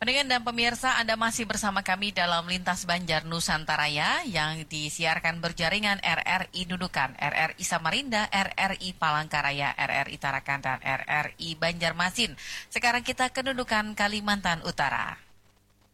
Pendengar dan pemirsa, Anda masih bersama kami dalam Lintas Banjar Nusantaraya yang disiarkan berjaringan RRI Nunukan, RRI Samarinda, RRI Palangkaraya, RRI Tarakan, dan RRI Banjarmasin. Sekarang kita ke Nunukan, Kalimantan Utara.